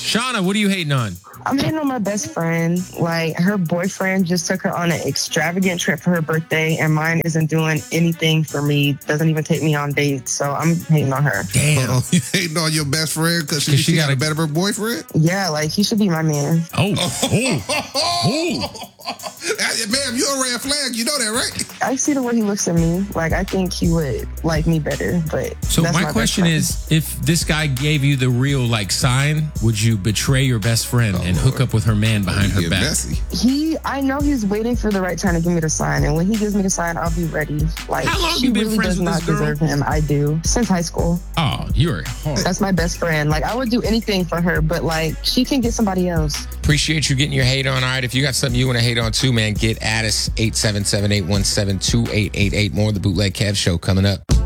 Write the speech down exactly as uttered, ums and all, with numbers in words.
Shauna, what are you hating on? I'm hating on my best friend. Like, her boyfriend just took her on an extravagant trip for her birthday, and mine isn't doing anything for me. Doesn't even take me on dates. So I'm hating on her. Damn. Uh-oh. You hating on your best friend because she, she, she got a better her boyfriend? Yeah, like, he should be my man. Oh. Oh. Oh. Ma'am, you're a red flag. You know that, right? I see the way he looks at me. Like, I think he would like me better, but so that's my, my question is, if this guy gave you the real like sign, would you betray your best friend oh, and Lord. hook up with her man behind her back? Messy. He, I know he's waiting for the right time to give me the sign, and when he gives me the sign, I'll be ready. Like, how long she you been really friends does with not this girl? deserve him. I do since high school. Oh, you're hard. That's my best friend. Like, I would do anything for her, but like, she can get somebody else. Appreciate you getting your hate on. All right, if you got something you want to hate on too, man, get at us. eight seven seven, eight one seven, two eight eight eight. More of the Bootleg Kev Show coming up.